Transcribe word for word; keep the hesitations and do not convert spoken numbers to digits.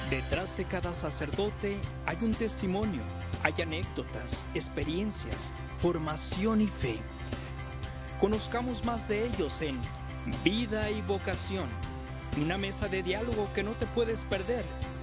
Detrás de cada sacerdote hay un testimonio, hay anécdotas, experiencias, formación y fe. Conozcamos más de ellos en Vida y Vocación, una mesa de diálogo que no te puedes perder.